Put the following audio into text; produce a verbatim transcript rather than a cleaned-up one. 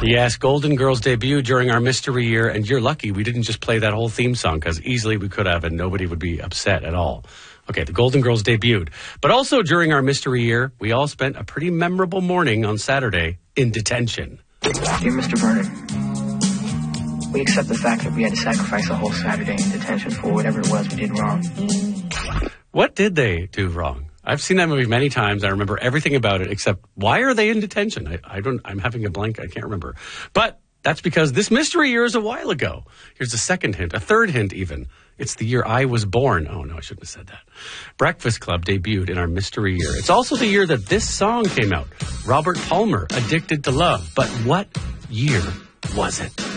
Yes, Golden Girls debuted during our mystery year, and you're lucky we didn't just play that whole theme song, because easily we could have, and nobody would be upset at all. Okay, the Golden Girls debuted. But also during our mystery year, we all spent a pretty memorable morning on Saturday in detention. Dear Mister Vernon, we accept the fact that we had to sacrifice a whole Saturday in detention for whatever it was we did wrong. What did they do wrong? I've seen that movie many times. I remember everything about it, except why are they in detention? I, I don't, I'm having a blank. I can't remember. But that's because this mystery year is a while ago. Here's a second hint, a third hint even. It's the year I was born. Oh, no, I shouldn't have said that. Breakfast Club debuted in our mystery year. It's also the year that this song came out. Robert Palmer, Addicted to Love. But what year was it?